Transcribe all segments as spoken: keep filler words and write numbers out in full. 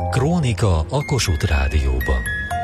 Krónika a Kossuth Rádióban.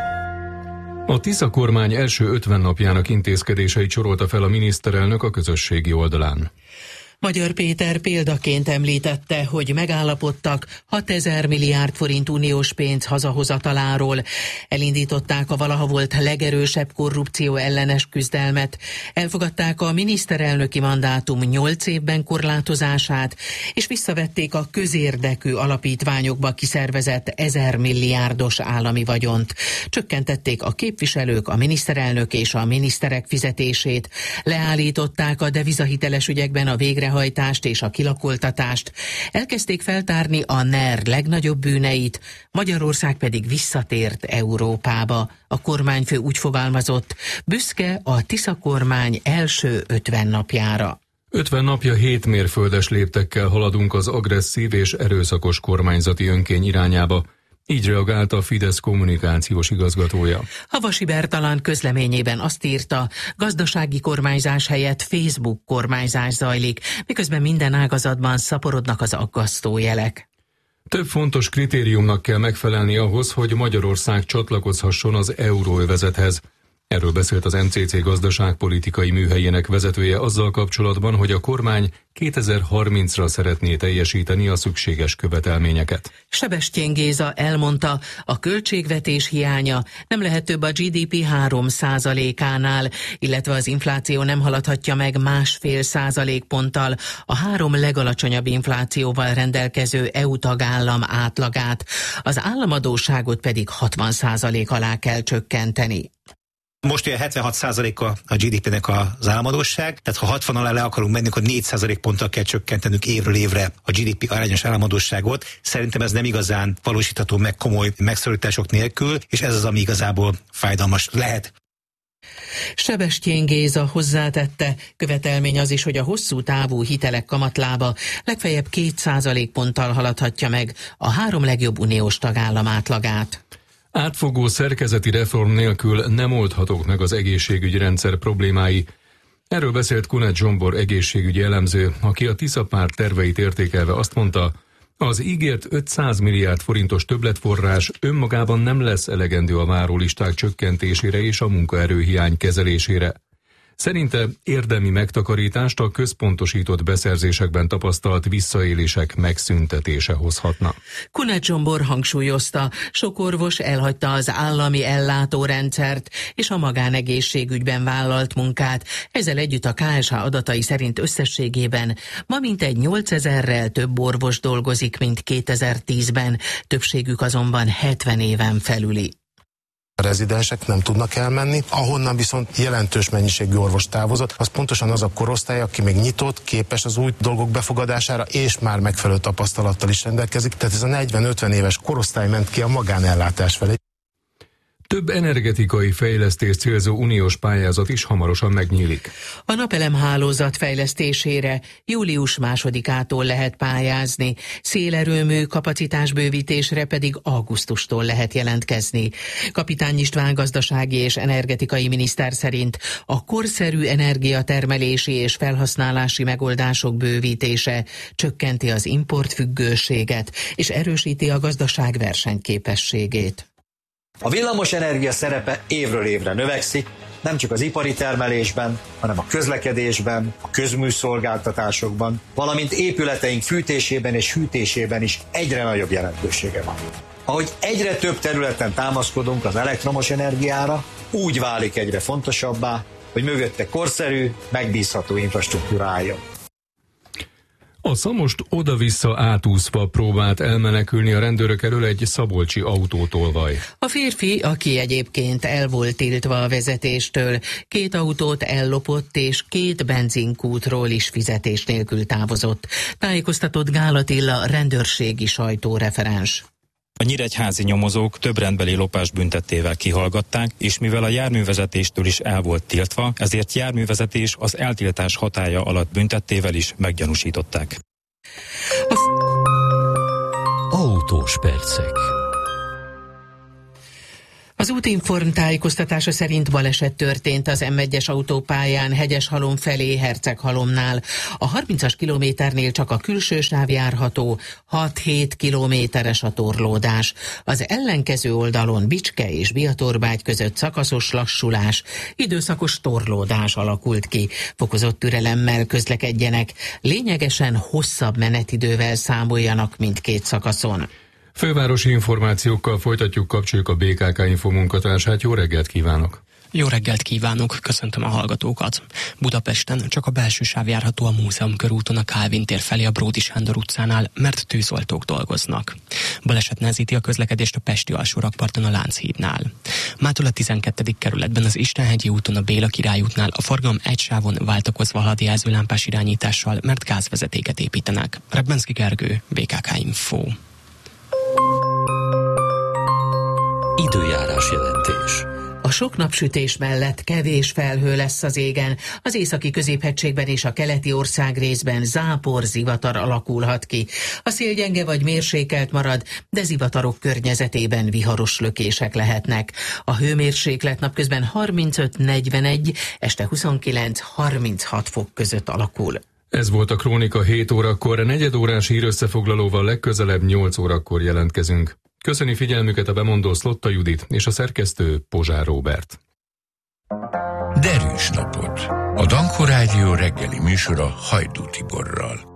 A Tisza kormány első ötven napjának intézkedéseit sorolta fel a miniszterelnök a közösségi oldalán. Magyar Péter példaként említette, hogy megállapodtak hatezer milliárd forint uniós pénz hazahozataláról, elindították a valaha volt legerősebb korrupció ellenes küzdelmet, elfogadták a miniszterelnöki mandátum nyolc évben korlátozását, és visszavették a közérdekű alapítványokba kiszervezett ezer milliárdos állami vagyont. Csökkentették a képviselők, a miniszterelnök és a miniszterek fizetését, leállították a devizahiteles ügyekben a végre hajtást és a kilakoltatást, elkezdték feltárni a en e er legnagyobb bűneit, Magyarország pedig visszatért Európába. A kormányfő úgy fogalmazott, büszke a Tisza kormány első ötven napjára. ötven napja hét mérföldes léptekkel haladunk az agresszív és erőszakos kormányzati önkény irányába. Így reagált a Fidesz kommunikációs igazgatója. Havasi Bertalan közleményében azt írta, gazdasági kormányzás helyett Facebook kormányzás zajlik, miközben minden ágazatban szaporodnak az aggasztó jelek. Több fontos kritériumnak kell megfelelni ahhoz, hogy Magyarország csatlakozhasson az euróövezethez. Erről beszélt az em cé cé gazdaságpolitikai műhelyének vezetője azzal kapcsolatban, hogy a kormány kétezer-harmincra szeretné teljesíteni a szükséges követelményeket. Sebestyén Géza elmondta, a költségvetés hiánya nem lehet több a gé dé pé három százalékánál, illetve az infláció nem haladhatja meg másfél százalékponttal a három legalacsonyabb inflációval rendelkező é u tagállam átlagát, az államadósságot pedig hatvan százalék alá kell csökkenteni. Most ilyen hetvenhat százaléka a gé dé pének az államadósság, tehát ha hatvan alá le akarunk menni, akkor négy százalékponttal kell csökkentenünk évről évre a gé dé pé arányos államadósságot. Szerintem ez nem igazán valósítható meg komoly megszorítások nélkül, és ez az, ami igazából fájdalmas lehet. Sebestyén Géza hozzátette, követelmény az is, hogy a hosszú távú hitelek kamatlába legfeljebb két százalékponttal haladhatja meg a három legjobb uniós tagállam átlagát. Átfogó szerkezeti reform nélkül nem oldhatók meg az egészségügyi rendszer problémái. Erről beszélt Kunett Zsombor egészségügyi elemző, aki a Tisza párt terveit értékelve azt mondta, az ígért ötszáz milliárd forintos többletforrás önmagában nem lesz elegendő a várólisták csökkentésére és a munkaerőhiány kezelésére. Szerinte érdemi megtakarítást a központosított beszerzésekben tapasztalt visszaélések megszüntetése hozhatna. Kunett Zsombor hangsúlyozta, sok orvos elhagyta az állami ellátórendszert és a magánegészségügyben vállalt munkát. Ezzel együtt a ká es há adatai szerint összességében ma mintegy nyolcezerrel több orvos dolgozik, mint kétezer-tízben, többségük azonban hetven éven felüli. A rezidensek nem tudnak elmenni, ahonnan viszont jelentős mennyiségű orvos távozott, az pontosan az a korosztály, aki még nyitott, képes az új dolgok befogadására, és már megfelelő tapasztalattal is rendelkezik. Tehát ez a negyven-ötven éves korosztály ment ki a magánellátás felé. Több energetikai fejlesztést célzó uniós pályázat is hamarosan megnyílik. A napelemhálózat fejlesztésére július másodikától lehet pályázni, szélerőmű kapacitásbővítésre pedig augusztustól lehet jelentkezni. Kapitány István gazdasági és energetikai miniszter szerint a korszerű energiatermelési és felhasználási megoldások bővítése csökkenti az importfüggőséget és erősíti a gazdaság versenyképességét. A villamosenergia szerepe évről évre növekszik, nem csak az ipari termelésben, hanem a közlekedésben, a közműszolgáltatásokban, valamint épületeink fűtésében és hűtésében is egyre nagyobb jelentősége van. Ahogy egyre több területen támaszkodunk az elektromos energiára, úgy válik egyre fontosabbá, hogy mögötte korszerű, megbízható infrastruktúra álljon. A Szamost oda-vissza átúszva próbált elmenekülni a rendőrök elől egy szabolcsi autótolvaj. A férfi, aki egyébként el volt tiltva a vezetéstől, két autót ellopott és két benzinkútról is fizetés nélkül távozott. Tájékoztatott Gál Attila, rendőrségi sajtóreferens. A nyíregyházi nyomozók több rendbeli lopás büntettével kihallgatták, és mivel a járművezetéstől is el volt tiltva, ezért járművezetés az eltiltás hatálya alatt büntettével is meggyanúsították. Autós percek. Az Az Útinform tájékoztatása szerint baleset történt az M egyes autópályán Hegyeshalom felé Herceghalomnál. A harmincas kilométernél csak a külső sáv járható, hat-hét kilométeres a torlódás. Az ellenkező oldalon Bicske és Biatorbágy között szakaszos lassulás, időszakos torlódás alakult ki. Fokozott türelemmel közlekedjenek, lényegesen hosszabb menetidővel számoljanak mindkét szakaszon. Fővárosi információkkal folytatjuk, kapcsoljuk a bé ká ká Info munkatársát. Jó reggelt kívánok! Jó reggelt kívánok, köszöntöm a hallgatókat. Budapesten csak a belső sáv járható a Múzeum körúton a Kálvin tér felé a Bródi Sándor utcánál, mert tűzoltók dolgoznak. Baleset nehezíti a közlekedést a Pesti alsórakparton a Lánchídnál. Mától a tizenkettedik kerületben az Istenhegyi úton a Béla Király útnál a forgalom egy sávon váltakozva halad jelzőlámpás irányítással, mert gázvezetéket építenek. Rebbenszki Gergő, bé ká ká Info. Időjárás jelentés. A sok napsütés mellett kevés felhő lesz az égen, az északi középhegységben és a keleti országrészben zápor, zivatar alakulhat ki. A szél gyenge vagy mérsékelt marad, de zivatarok környezetében viharos lökések lehetnek. A hőmérséklet napközben harmincöt-negyvenegy, este huszonkilenc-harminchat fok között alakul. Ez volt a Krónika hét órakor, negyedórás hírösszefoglalóval legközelebb nyolc órakor jelentkezünk. Köszöni figyelmüket a bemondó Szlotta Judit és a szerkesztő Pozsár Róbert. Derűs napot! A Danko Rádió reggeli műsora Hajdú Tiborral.